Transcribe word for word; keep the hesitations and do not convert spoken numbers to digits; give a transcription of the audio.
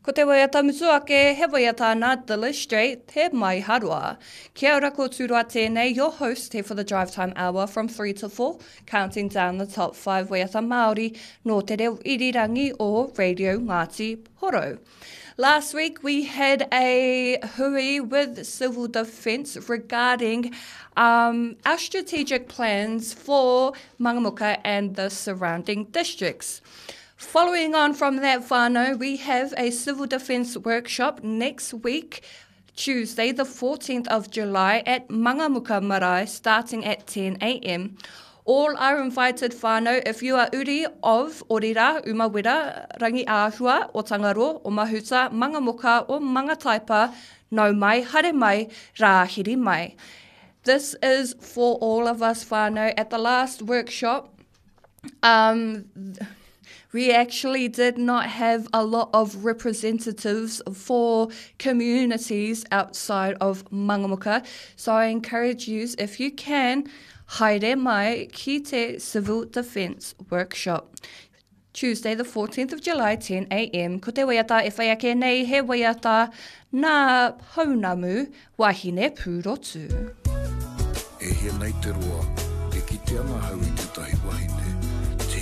Ko te waiata mutuake, he waiata nā Dilla Street, te mai harua. Kia ora kōtura tēnei, your host here for the Drive Time Hour from three to four, counting down the top five waiata Māori no te reo irirangi o Radio Ngāti Horo. Last week we had a hui with Civil Defence regarding um, our strategic plans for Mangamuka and the surrounding districts. Following on from that whānau, we have a civil defence workshop next week, Tuesday the fourteenth of July at Mangamuka Marae, starting at ten a m. All are invited whānau if you are uri of Orira, Umawera, Rangi Āhua, o Tangaro, o Mahuta, Mangamuka, o Mangataipa, no mai, hare mai, rāhiri mai. This is for all of us whānau. At the last workshop, um... we actually did not have a lot of representatives for communities outside of Mangamuka. So I encourage you, if you can, haere mai ki te Civil Defence Workshop. Tuesday the fourteenth of July, ten a m. Ko te waiata e whai ake nei, he waiata nā Pounamu Wahine Pūrotu. E he nei te roa, e ki te ana hau i tutahi wahine.